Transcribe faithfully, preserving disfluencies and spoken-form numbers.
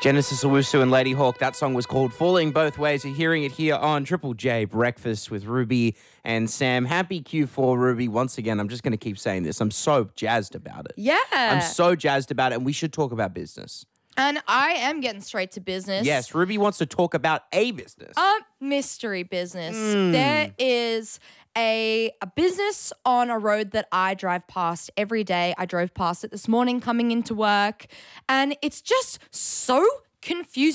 Genesis Owusu and Lady Hawk, that song was called Falling Both Ways. You're hearing it here on Triple J Breakfast with Ruby and Sam. Happy Q four, Ruby. Once again, I'm just going to keep saying this. I'm so jazzed about it. Yeah. I'm so jazzed about it, and we should talk about business. And I am getting straight to business. Yes, Ruby wants to talk about a business. A mystery business. Mm. There is a, a business on a road that I drive past every day. I drove past it this morning coming into work, and it's just so confusing.